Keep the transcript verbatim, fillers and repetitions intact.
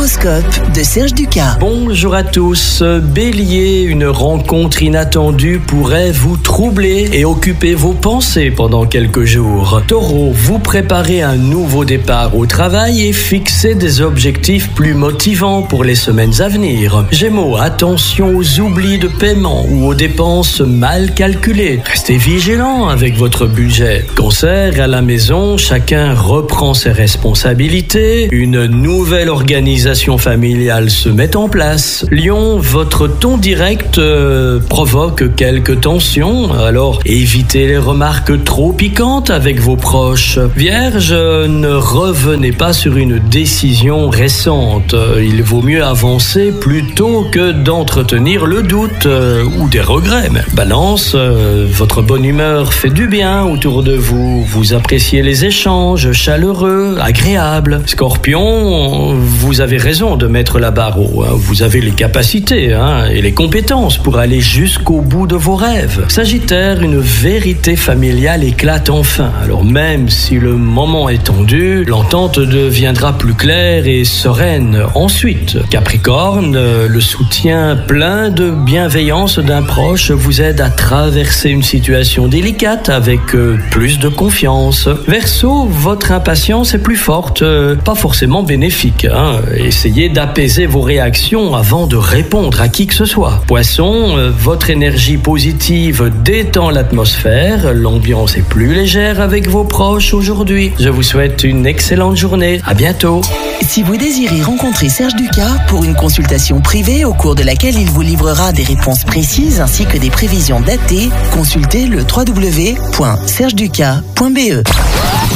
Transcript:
L'horoscope de Serge Ducas. Bonjour à tous. Bélier, une rencontre inattendue pourrait vous troubler et occuper vos pensées pendant quelques jours. Taureau, vous préparez un nouveau départ au travail et fixez des objectifs plus motivants pour les semaines à venir. Gémeaux, attention aux oublis de paiement ou aux dépenses mal calculées. Restez vigilant avec votre budget. Cancer, à la maison, chacun reprend ses responsabilités. Une nouvelle organisation familiale se met en place. Lion, votre ton direct euh, provoque quelques tensions, alors évitez les remarques trop piquantes avec vos proches. Vierge, ne revenez pas sur une décision récente. Il vaut mieux avancer plutôt que d'entretenir le doute euh, ou des regrets. Balance, euh, votre bonne humeur fait du bien autour de vous. Vous appréciez les échanges chaleureux, agréables. Scorpion, vous avez raison de mettre la barre haut. Hein. Vous avez les capacités hein, et les compétences pour aller jusqu'au bout de vos rêves. Sagittaire, une vérité familiale éclate enfin. Alors même si le moment est tendu, l'entente deviendra plus claire et sereine ensuite. Capricorne, le soutien plein de bienveillance d'un proche vous aide à traverser une situation délicate avec euh, plus de confiance. Verseau, votre impatience est plus forte, euh, pas forcément bénéfique. Hein. Essayez d'apaiser vos réactions avant de répondre à qui que ce soit. Poisson, euh, votre énergie positive détend l'atmosphère, l'ambiance est plus légère avec vos proches aujourd'hui. Je vous souhaite une excellente journée. À bientôt. Si vous désirez rencontrer Serge Ducas pour une consultation privée au cours de laquelle il vous livrera des réponses précises ainsi que des prévisions datées, consultez le w w w point serge ducas point b e.